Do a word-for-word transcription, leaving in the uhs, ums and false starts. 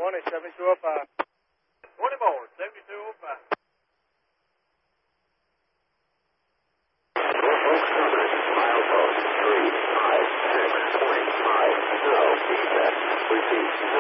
twenty, seventy-two oh five. twenty more, seventy-two oh five. Norfolk Southern, milepost three five six point five. No, repeat.